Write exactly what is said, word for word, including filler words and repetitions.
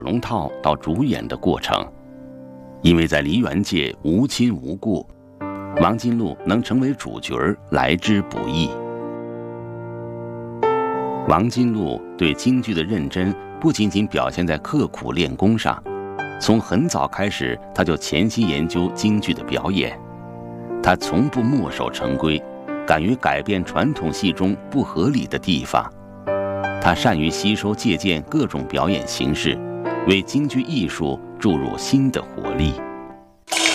龙套到主演的过程。因为在梨园界无亲无故，王金禄能成为主角来之不易。王金禄对京剧的认真不仅仅表现在刻苦练功上，从很早开始他就潜心研究京剧的表演。他从不墨守成规，敢于改变传统戏中不合理的地方。他善于吸收借鉴各种表演形式，为京剧艺术注入新的活力。